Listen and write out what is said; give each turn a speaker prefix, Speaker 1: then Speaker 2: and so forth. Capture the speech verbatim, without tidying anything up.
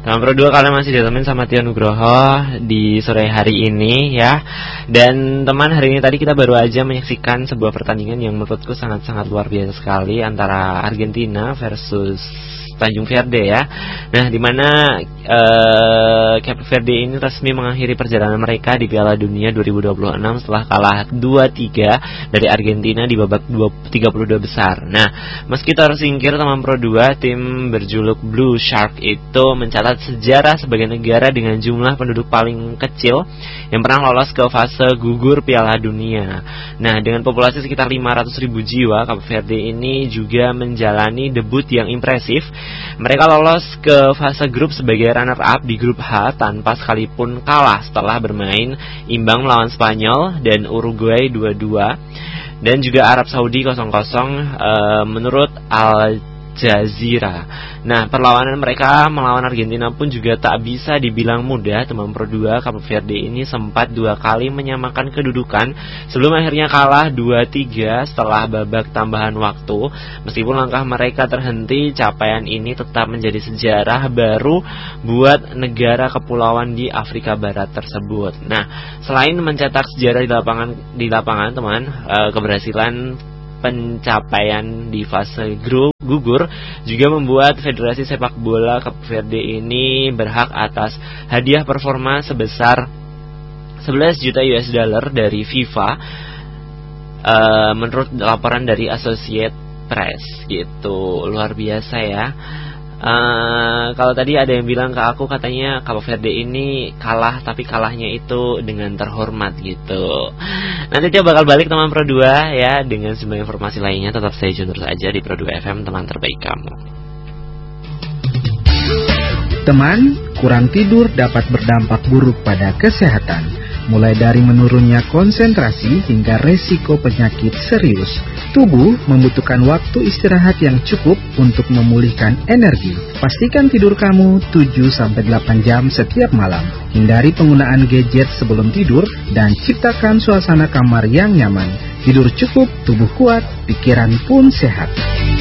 Speaker 1: Teman Pro dua, kalian masih ditemenin sama Tio Nugroho di sore hari ini ya. Dan teman, hari ini tadi kita baru aja menyaksikan sebuah pertandingan yang menurutku sangat-sangat luar biasa sekali antara Argentina versus Tanjung Verde ya. Nah, dimana uh, Cape Verde ini resmi mengakhiri perjalanan mereka di Piala Dunia dua ribu dua puluh enam setelah kalah dua tiga dari Argentina di babak tiga puluh dua besar. Nah, meski tersingkir teman Pro dua, tim berjuluk Blue Shark itu mencatat sejarah sebagai negara dengan jumlah penduduk paling kecil yang pernah lolos ke fase gugur Piala Dunia. Nah, dengan populasi sekitar lima ratus ribu jiwa, Cape Verde ini juga menjalani debut yang impresif. Mereka lolos ke fase grup sebagai runner-up di grup H tanpa sekalipun kalah setelah bermain imbang melawan Spanyol dan Uruguay dua dua dan juga Arab Saudi nol nol e, menurut Al Jazeera. Nah, perlawanan mereka melawan Argentina pun juga tak bisa dibilang mudah. Teman Pro dua, Cape Verde ini sempat dua kali menyamakan kedudukan sebelum akhirnya kalah dua tiga setelah babak tambahan waktu. Meskipun langkah mereka terhenti, capaian ini tetap menjadi sejarah baru buat negara kepulauan di Afrika Barat tersebut. Nah, selain mencetak sejarah di lapangan di lapangan teman, eh, keberhasilan pencapaian di fase grup gugur juga membuat Federasi Sepak Bola Cape Verde ini berhak atas hadiah performa sebesar sebelas juta U S dollar dari FIFA, uh, menurut laporan dari Associated Press gitu. Luar biasa ya. Uh, kalau tadi ada yang bilang ke aku, katanya Cape Verde ini kalah, tapi kalahnya itu dengan terhormat gitu. Nanti dia bakal balik teman Pro dua ya dengan semua informasi lainnya. Tetap stay tune terus aja di Pro dua F M, teman terbaik kamu.
Speaker 2: Teman, kurang tidur dapat berdampak buruk pada kesehatan, mulai dari menurunnya konsentrasi hingga resiko penyakit serius. Tubuh membutuhkan waktu istirahat yang cukup untuk memulihkan energi. Pastikan tidur kamu tujuh sampai delapan jam setiap malam. Hindari penggunaan gadget sebelum tidur dan ciptakan suasana kamar yang nyaman. Tidur cukup, tubuh kuat, pikiran pun sehat.